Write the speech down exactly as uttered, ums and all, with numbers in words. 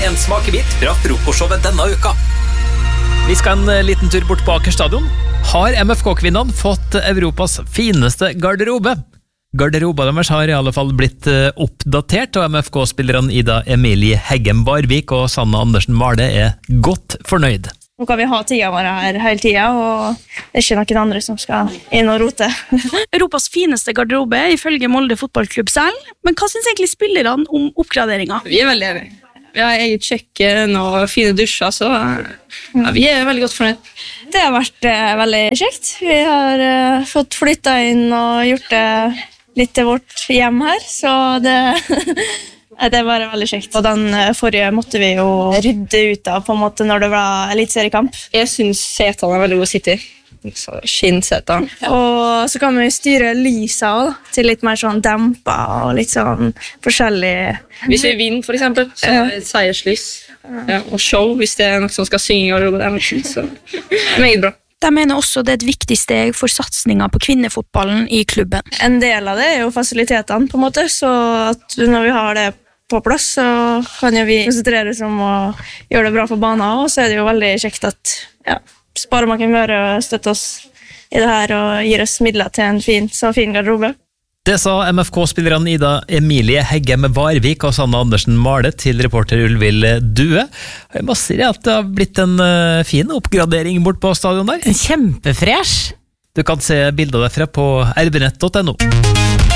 en smakebit fra frokostshowet denne uka. Vi skal en liten tur bort på Aker stadion. Har M F K-kvinnene fått Europas fineste garderobe? Garderoba deres har i alle fall blitt oppdatert, og M F K-spillerne Ida Emilie Heggem Barvik og Sanna Andersen Male er godt fornøyd. Nå kan vi ha tida vår her hele tida, og det er ikke noen andre som skal inn og rote. Europas fineste garderobe, ifølge Molde fotballklubb selv. Men hva synes egentlig spillerne om oppgraderinga? Vi er veldig enige. Vi har eget kjøkken og fine dusjer, så ja, vi er veldig godt fornøyd. Det har vært eh, veldig kjekt. Vi har eh, fått flytta inn og gjort det litt til vårt hjem her, så det... Det er bare veldig kjekt. Og den forrige måtte vi jo rydde ut av på en måte når det var elitseriekamp. Jeg synes setene er veldig gode å sitte i. Skinnseter. Og så kan vi styre lyset også, til litt mer sånn dempa og litt sånn forskjellig. Hvis vi vinner for eksempel, så er det seierslys. Ja, og show hvis det er noe som skal synge og det er noe, så meget bra. De mener også det er et viktig steg for satsningen på kvinnefotballen i klubben. En del av det er jo fasilitetene på en måte, så at når vi har det på plass, så kan jo vi konsentrere oss om å gjøre det bra for banen, og så er det jo veldig kjekt at ja, Sparebanken Møre støtter oss i det her og gir oss midler til en fin, så fin garderobe. Det sa M F K-spillerne Ida Emilie Heggem Barvik og Sanna Andersen Male til reporter Ulvild Due. Jeg må si at det har blitt en uh, fin oppgradering bort på stadion der. Kjempefresh! Du kan se bilder derfra på r b nett punktum no.